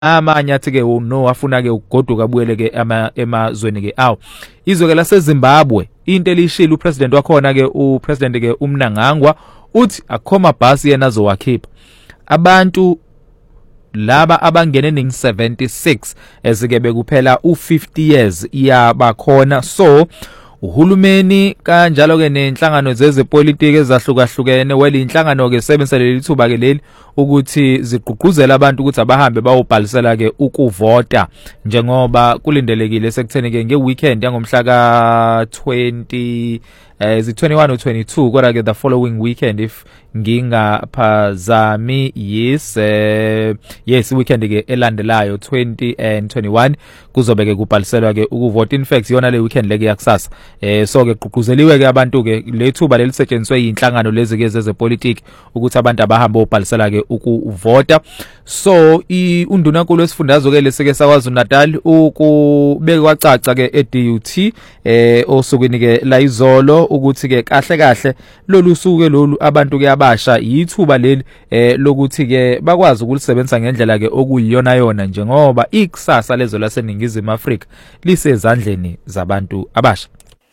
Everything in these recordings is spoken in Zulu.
amanye athi ke no afuna ke ukugoduka abuyele ke emazweni ke awu izwe ke laseZimbabwe into elishilo upresident wakhona ke upresident ke uMnangagwa uthi akhoma bhasi yena azowakhipha abantu laba abangene ning 76 ezike bekuphela u50 years iyabakhona so uhulumeni kanjalo ke nenhlangano zezepolitiki ezahlukahlukene welinhlangano ke sebenzisa lelithuba ke leli ukuthi zigqugquzela abantu ukuthi abahambe bayobhalisela ke ukuvota njengoba kulindelekile sekutheni ke ngeweekend yangomhla ka 20 21 or 22 kodwa ke the following weekend if ngingaphazami yes weekend ke elandelayo 20 and 21 kuzobe ke kubhaliselwa ke ukuvota in fact yona le weekend leke yakusasa so ke gqugquzeliwe ke abantu ke lethuba lelisetshenziswe inhlangano lezi ke zezepolitiki ukuthi abantu abahamba obhalisela ke ukuvota so undunankulu wesifundazwe ke lesike saKwaZulu Natal ukubeke kwacaca ke eDUT osukwini ke la izolo ukuthi ke kahle lolu suku lolu abantu ke abasha yithuba leli lokuthi ke bakwazi ukulisebenzisa ngendlela ke okuyiyona yona njengoba ikusasa lezo laseNingizimu Afrika lisezandleni zabantu abasha.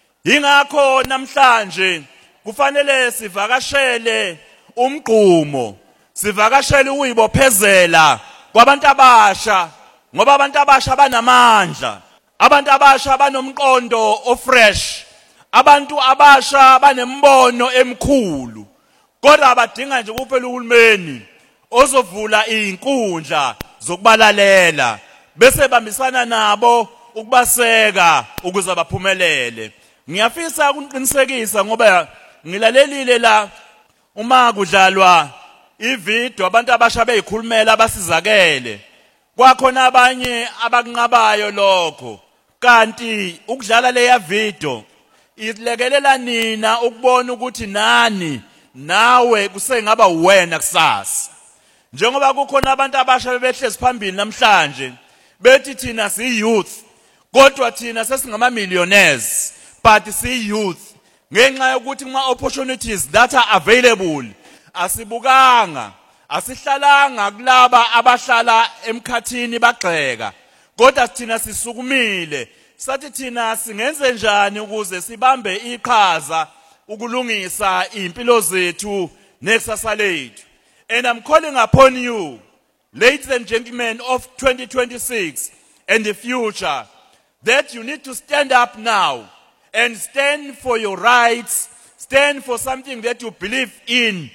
Ingakho namhlanje kufanele sivakashele umgqumo sivakashele uyibophezela kwabantu abasha ngoba abantu abasha banamandla abantu abasha banomqondo ofresh abantu abasha banembono emkhulu kodwa abadinga nje kuphela uhulumeni ozovula izinkundla zokubalalela bese bambisana nabo ukubaseka ukuze baphumelele. Ngiyafisa ukuqinisekisa ngoba ngilalelile la uma kudlalwa ivideo abantu abasha beyikhulumela abasizakele kwakhona abanye abakunqabayo lokho kanti ukudlala leya video ilekelela nina ukubona ukuthi nani nawe kusengaba wena kusasa njengoba kukhona abantu abasha bebehlezi phambili namhlanje bethi thina si youth kodwa thina sesingama millionaires but si youth ngenxa yokuthi kuma opportunities that are available asibukanga asihlalanga kulaba abahlala emkhathini bagxeka kodwa thina sisukumile sathi thina singenze njani ukuze sibambe iqhaza ukulungisa impilo zethu nekusasa lethu. And I'm calling upon you ladies and gentlemen of 2026 and the future that you need to stand up now and stand for your rights, stand for something that you believe in.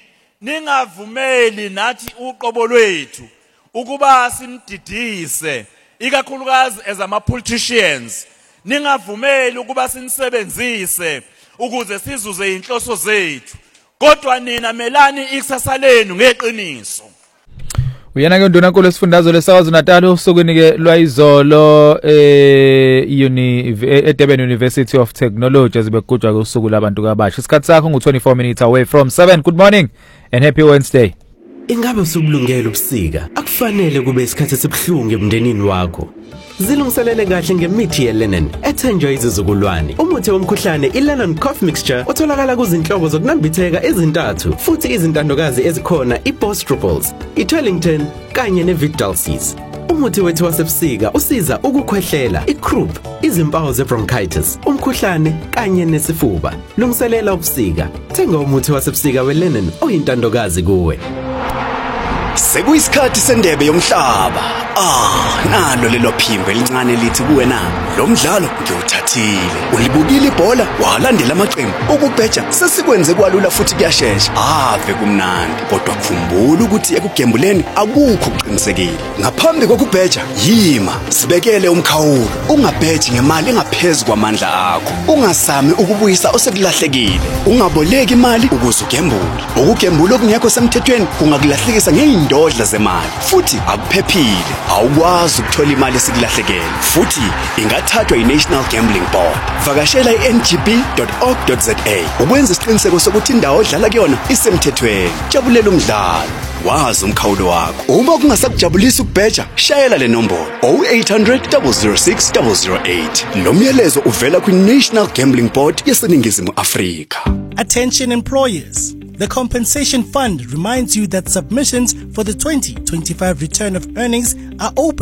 Ningavumeli nathi uqobo lwethu ukuba simdidise ikakhulukazi as ama politicians. Ningavumeli ukuba sinisebenzise ukuze sizuze inhloso zethu. Kodwa nina melani ikusasa lenu ngeqiniso. Uyena ke undunankulu wesifundazwe leSouth Natal usukwini ke lwayizolo eDurban University of Technology ezibegujwa ke usuku labantu kabasha. Isikhathi sakho ngu24 minutes away from 7. Good morning and happy Wednesday. Ingabe usubulungela ubusika akufanele kube isikhathi esibhlungu emndenini wakho. Zilungiselele kahle ngemithi yeLenon ethenjwa izizukulwane. Umuthi womkhuhlane iLenon Cough Mixture utholakala kuzinhlobo zokunambitheka ezintathu futhi izintandokazi ezikhona iBostruples, iTwellington kanye neVigdalsis. Umuthi wethu wasebusika usiza ukukhwehlela, icroup, izimpawu zebronchitis, umkhuhlane kanye nesifuba. Lungiselela ubusika. Thenga umuthi wasebusika weLenon oyintandokazi kuwe. Sekuyisikhathi sendebe yomhlaba. Nalo lelo phimbo elincane lithi kuwena lo mdlalo ngiwuthathile. Ulibukile ibhola walandela amaqembu ukubheja sesikwenze kwalula futhi kuyashesha. Ave kumnandi kodwa khumbula ukuthi ekugembuleni akukho ukuqinisekile. Ngaphambi kokubheja yima sibekele umkhawulo. Ungabheji ngemali engaphezulu kwamandla akho. Ungasami ukubuyisa osekulahlekile. Ungaboleki imali ukuze ugembule. Ukugembula okungekho semthethweni kungakulahlekisa ngeindodla zemali futhi akuphephile. Awukwazi ukuthola imali esikulahlekele futhi ingathathwa yiNational Gambling Board. Vakashela ngb.org.za ukwenza isiqiniseko sokuthi indawo odlala kuyona isemthethweni. Jabulela umdlalo, wazi umkhawulo wakho. Uma kungasakujabulisi ukubheja, shayela le nombolo 0800 006 008. Lo myalezo uvela kwiNational Gambling Board yaseNingizimu Afrika. Attention employers. The Compensation Fund reminds you that submissions for the 2025 return of earnings are open